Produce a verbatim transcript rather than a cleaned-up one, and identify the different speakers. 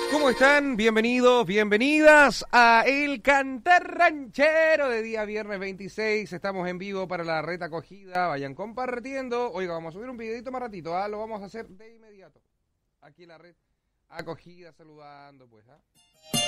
Speaker 1: ¿Cómo están? Bienvenidos, bienvenidas a El Cantar Ranchero de día viernes veintiséis. Estamos en vivo para la red acogida. Vayan compartiendo. Oiga, vamos a subir un videito más ratito. ¿Ah? Lo vamos a hacer de inmediato. Aquí en la red acogida saludando, pues. ¿Ah?